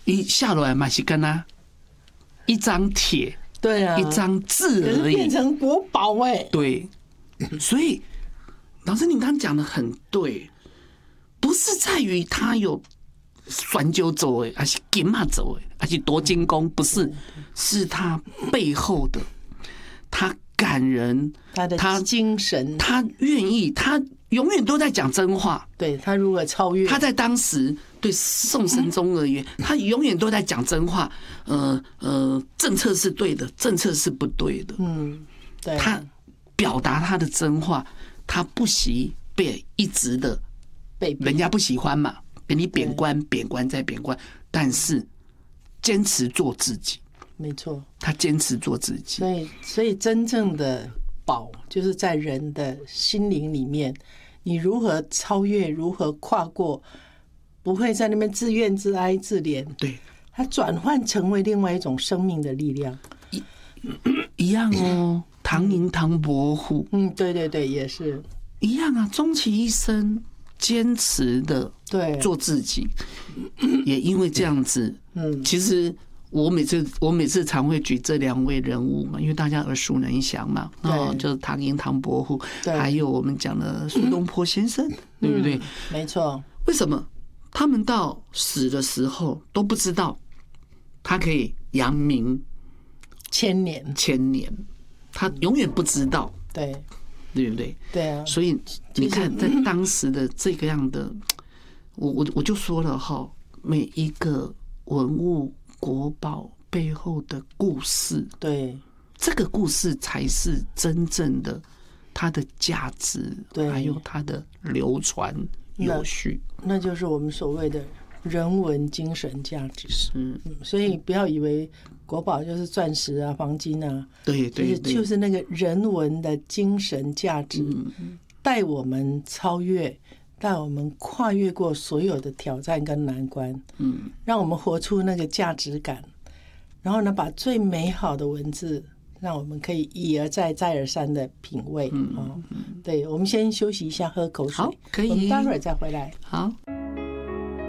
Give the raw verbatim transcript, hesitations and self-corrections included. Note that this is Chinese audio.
一下来嘛是跟他一张铁， 对啊， 一张字而已， 变成国宝哎、欸。 对，所以老师你刚刚讲的很对，不是在于他有选酒走哎，还是金马走哎，还是夺金弓，不是，是他背后的他感人， 他的精神， 他愿意，他永远都在讲真话。 对，他如果超越， 他在当时对宋神宗而言，他永远都在讲真话。呃呃，政策是对的，政策是不对的。 嗯，对， 他表达他的真话，他不惜被一直的被人家不喜欢嘛，给你贬官，贬官再贬官，但是坚持做自己。 没错， 他坚持做自己。 所以，所以真正的宝就是在人的心灵里面，你如何超越，如何跨过，不会在那边自怨自哀自怜。 对， 它转换成为另外一种生命的力量。 一一样哦，唐寅唐伯虎， 嗯，对对对，也是一样啊，终其一生坚持的对做自己，也因为这样子， 嗯， 其实。我每次我每次常会举这两位人物嘛，因为大家耳熟能详嘛，哦，就是唐寅唐伯虎，还有我们讲的苏东坡先生，对不对？ 没错。 为什么他们到死的时候都不知道他可以扬名千年？ 千年，他永远不知道， 对对不对？ 对啊。 所以你看，在当时的这个样的，我我我就说了哈，每一个文物。国宝背后的故事， 对， 这个故事才是真正的它的价值，还有它的流传有序， 那就是我们所谓的人文精神价值。嗯，所以不要以为国宝就是钻石啊、黄金啊， 对对对，就是那个人文的精神价值，带我们超越。带我们跨越过所有的挑战跟难关，嗯，让我们活出那个价值感，然后呢，把最美好的文字，让我们可以一而再、再而三的品味。嗯，哦，对，我们先休息一下，喝口水， 好，可以， 我们待会儿再回来。 好。